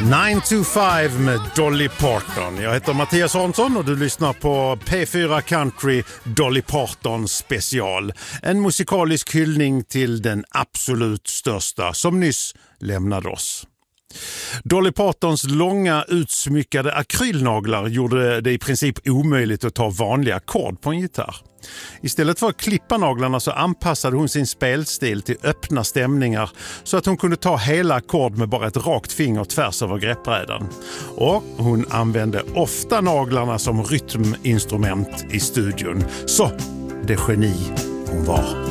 9 to 5 med Dolly Parton. Jag heter Mattias Hansson och du lyssnar på P4 Country Dolly Parton special. En musikalisk hyllning till den absolut största som nyss lämnade oss. Dolly Partons långa utsmyckade akrylnaglar gjorde det i princip omöjligt att ta vanliga ackord på en gitarr. Istället för att klippa naglarna så anpassade hon sin spelstil till öppna stämningar så att hon kunde ta hela ackord med bara ett rakt finger tvärs över greppbrädan. Och hon använde ofta naglarna som rytminstrument i studion. Så det geni hon var.